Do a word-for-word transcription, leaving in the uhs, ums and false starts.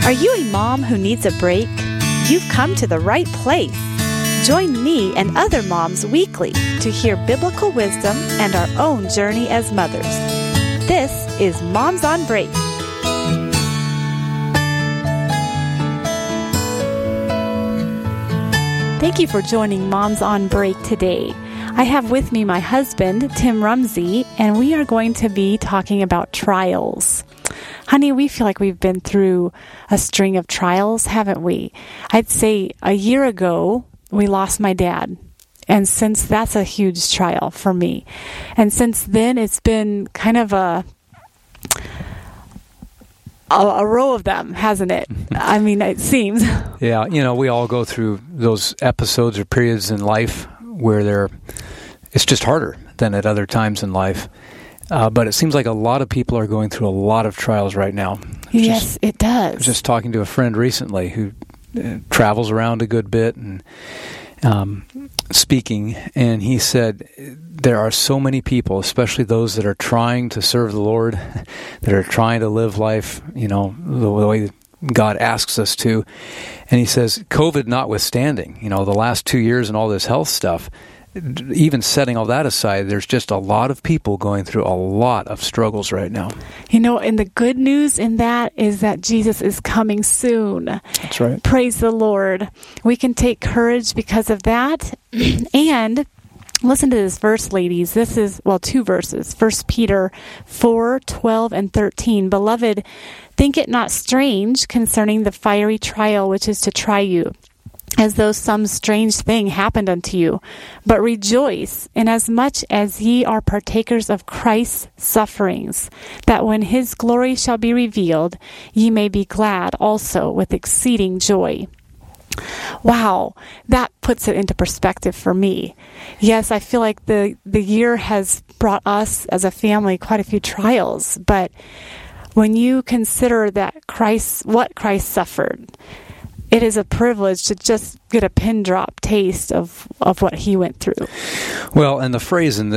Are you a mom who needs a break? You've come to the right place. Join me and other moms weekly to hear biblical wisdom and our own journey as mothers. This is Moms on Break. Thank you for joining Moms on Break today. I have with me my husband, Tim Rumsey, and we are going to be talking about trials. Honey, we feel like we've been through a string of trials, haven't we? I'd say a year ago, we lost my dad. And since that's a huge trial for me. And since then, it's been kind of a a, a row of them, hasn't it? I mean, it seems. Yeah, you know, we all go through those episodes or periods in life where they're, it's just harder than at other times in life. Uh, but it seems like a lot of people are going through a lot of trials right now. Yes, just, it does. I was just talking to a friend recently who uh, travels around a good bit and um, speaking, and he said there are so many people, especially those that are trying to serve the Lord, that are trying to live life, you know, the way God asks us to. And he says, COVID notwithstanding, you know, the last two years and all this health stuff, even setting all that aside, there's just a lot of people going through a lot of struggles right now. You know, and the good news in that is that Jesus is coming soon. That's right. Praise the Lord. We can take courage because of that. And listen to this verse, ladies. This is, well, two verses. First Peter four, twelve, and thirteen. Beloved, think it not strange concerning the fiery trial which is to try you, as though some strange thing happened unto you. But rejoice, inasmuch as ye are partakers of Christ's sufferings, that when his glory shall be revealed, ye may be glad also with exceeding joy. Wow, that puts it into perspective for me. Yes, I feel like the, the year has brought us as a family quite a few trials, but when you consider that Christ, what Christ suffered, it is a privilege to just get a pin drop taste of, of what he went through. Well, and the phrase in